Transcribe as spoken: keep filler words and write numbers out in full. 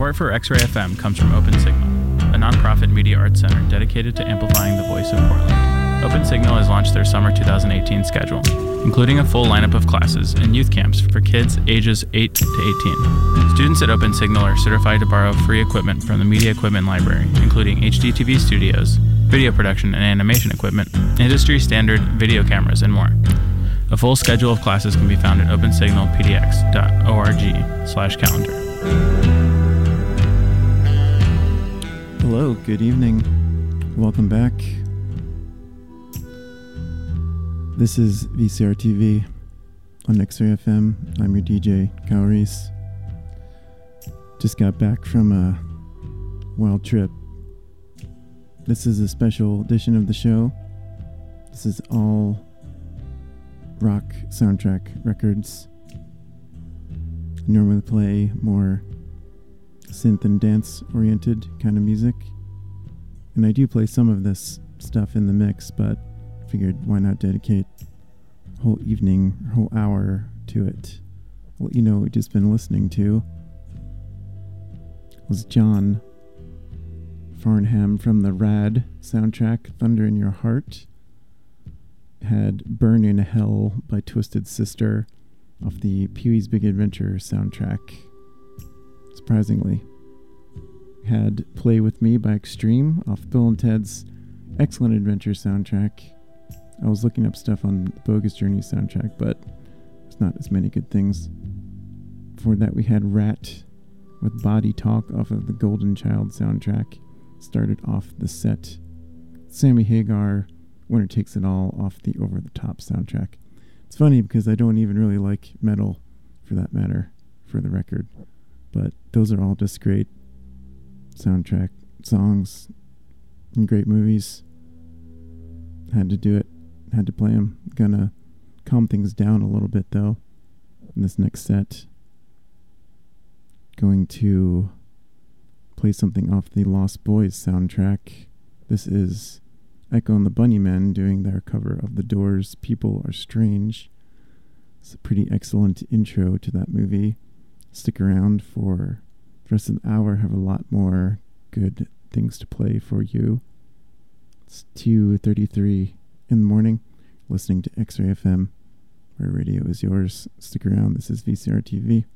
Support for X-Ray F M comes from Open Signal, a nonprofit media arts center dedicated to amplifying the voice of Portland. Open Signal has launched their summer two thousand eighteen schedule, including a full lineup of classes and youth camps for kids ages eight to eighteen. Students at Open Signal are certified to borrow free equipment from the Media Equipment Library, including H D T V studios, video production and animation equipment, industry standard video cameras, and more. A full schedule of classes can be found at open signal p d x dot org slash calendar. Hello, good evening. Welcome back. This is V C R T V on X-Ray F M. I'm your D J, Kyle Reese. Just got back from a wild trip. This is a special edition of the show. This is all rock soundtrack records. I normally play more synth and dance oriented kind of music, and I do play some of this stuff in the mix, but figured why not dedicate a whole evening, a whole hour to it. What you know we've just been listening to was John Farnham from the Rad soundtrack, Thunder in Your Heart. Had Burn in Hell by Twisted Sister off the Pee-wee's Big Adventure soundtrack. Surprisingly. Had Play With Me by Extreme off Bill and Ted's Excellent Adventure soundtrack. I was looking up stuff on the Bogus Journey soundtrack, but there's not as many good things. Before that we had Rat with Body Talk off of the Golden Child soundtrack. Started off the set. Sammy Hagar, Winner Takes It All off the Over the Top soundtrack. It's funny because I don't even really like metal, for that matter, for the record. But those are all just great soundtrack songs and great movies. Had to do it. Had to play them. Gonna calm things down a little bit though in this next set. Going to play something off the Lost Boys soundtrack. This is Echo and the Bunnymen doing their cover of The Doors' People Are Strange. It's a pretty excellent intro to that movie. Stick around for the rest of the hour. Have a lot more good things to play for you. It's two thirty-three in the morning, listening to X-Ray F M, where radio is yours. Stick around. This is V C R T V.